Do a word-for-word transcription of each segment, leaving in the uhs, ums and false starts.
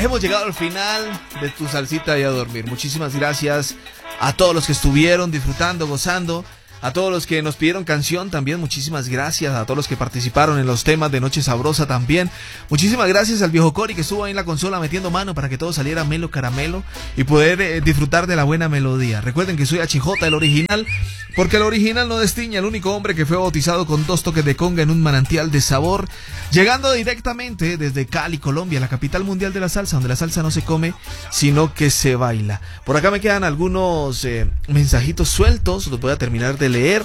hemos llegado al final de tu salsita y a dormir. Muchísimas gracias a todos los que estuvieron disfrutando, gozando. A todos los que nos pidieron canción también, muchísimas gracias. A todos los que participaron en los temas de Noche Sabrosa también. Muchísimas gracias al viejo Cori que estuvo ahí en la consola metiendo mano para que todo saliera melo caramelo y poder eh, disfrutar de la buena melodía. Recuerden que soy H J, el original, porque el original no destiña, el único hombre que fue bautizado con dos toques de conga en un manantial de sabor. Llegando directamente desde Cali, Colombia, la capital mundial de la salsa, donde la salsa no se come, sino que se baila. Por acá me quedan algunos eh, mensajitos sueltos, los voy a terminar de leer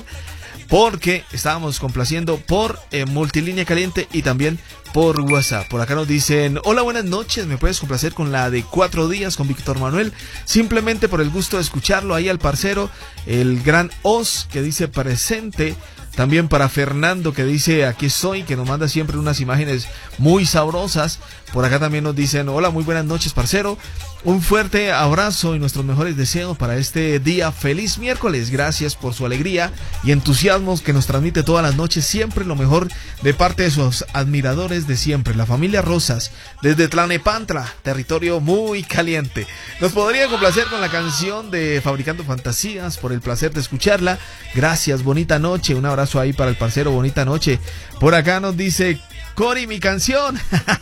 porque estábamos complaciendo por eh, Multilínea Caliente y también por WhatsApp. Por acá nos dicen: hola, buenas noches, me puedes complacer con la de Cuatro Días con Víctor Manuel, simplemente por el gusto de escucharlo. Ahí al parcero, el gran Oz, que dice presente. También para Fernando, que dice aquí estoy, que nos manda siempre unas imágenes muy sabrosas. Por acá también nos dicen: hola, muy buenas noches, parcero. Un fuerte abrazo y nuestros mejores deseos para este día. Feliz miércoles. Gracias por su alegría y entusiasmo que nos transmite todas las noches. Siempre lo mejor de parte de sus admiradores de siempre. La familia Rosas, desde Tlalnepantla, territorio muy caliente. Nos podría complacer con la canción de Fabricando Fantasías, por el placer de escucharla. Gracias, bonita noche. Un abrazo ahí para el parcero, bonita noche. Por acá nos dice: Cori, mi canción.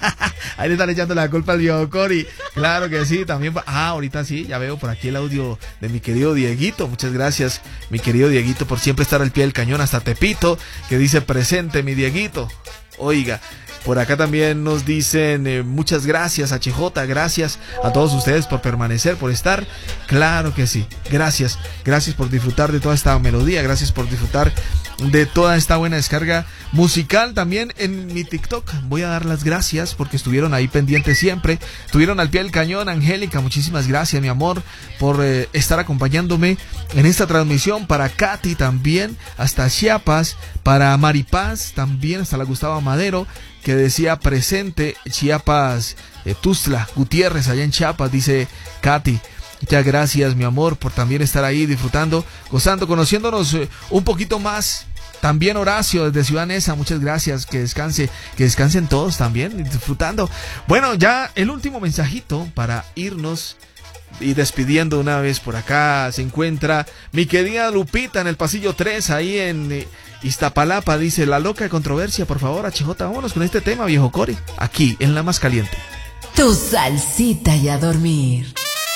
Ahí le están echando la culpa al viejo Cori. Claro que sí, también. Ah, ahorita sí, ya veo por aquí el audio de mi querido Dieguito. Muchas gracias, mi querido Dieguito, por siempre estar al pie del cañón hasta Tepito, que dice presente, mi Dieguito. Oiga, por acá también nos dicen eh, muchas gracias, H J, gracias a todos ustedes por permanecer, por estar. Claro que sí, gracias, gracias por disfrutar de toda esta melodía, gracias por disfrutar de toda esta buena descarga musical. También en mi TikTok voy a dar las gracias porque estuvieron ahí pendientes siempre, estuvieron al pie del cañón. Angélica, muchísimas gracias, mi amor, por eh, estar acompañándome en esta transmisión. Para Katy también, hasta Chiapas. Para Maripaz también, hasta la Gustavo Madero, que decía presente. Chiapas, eh, Tuzla Gutiérrez, allá en Chiapas, dice Katy. Muchas gracias, mi amor, por también estar ahí disfrutando, gozando, conociéndonos eh, un poquito más. También Horacio desde Ciudad Neza, muchas gracias, que descanse, que descansen todos también, disfrutando. Bueno, ya el último mensajito para irnos y despidiendo una vez. Por acá se encuentra mi querida Lupita en el pasillo tres, ahí en eh, Iztapalapa, dice: la loca de controversia, por favor, H J, vámonos con este tema, viejo Cori, aquí en La Más Caliente. Tu salsita y a dormir.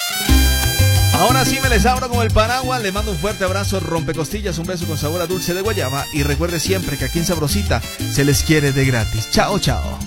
Ahora sí me les abro con el paraguas, le mando un fuerte abrazo, rompecostillas, un beso con sabor a dulce de guayaba y recuerde siempre que aquí en Sabrosita se les quiere de gratis. Chao, chao.